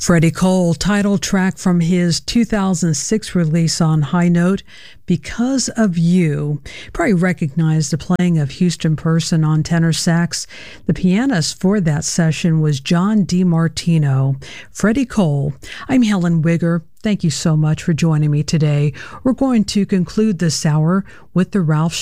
Freddie Cole, title track from his 2006 release on High Note, Because of You. Probably recognize the playing of Houston Person on tenor sax. The pianist for that session was John DiMartino. Freddie Cole. I'm Helen Wigger. Thank you so much for joining me today. We're going to conclude this hour with the Ralph